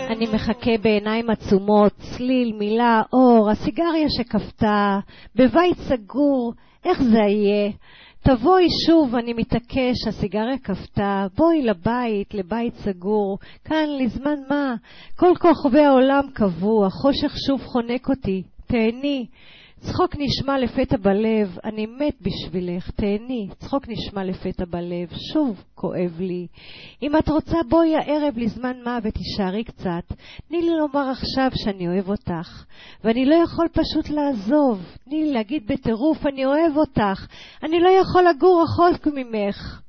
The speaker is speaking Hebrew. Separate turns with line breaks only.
אני מחכה בעיניים עצומות, צליל, מילה, אור, הסיגריה שכפתה, בבית סגור, איך זה יהיה? תבואי שוב, אני מתעקש, הסיגריה כפתה, בואי לבית סגור, כאן לזמן מה? כל כוכבי העולם קבוע, חושך שוב חונק אותי, תהני. צחוק נשמע לפתע בלב, אני מת בשבילך, תהני. צחוק נשמע לפתע בלב, שוב כואב לי. אם את רוצה בואי הערב לזמן מה ותישארי קצת. תני לי לומר עכשיו שאני אוהב אותך, ואני לא יכול פשוט לעזוב. תני לי להגיד בטירוף אני אוהב אותך, אני לא יכול לגור רחוק ממך.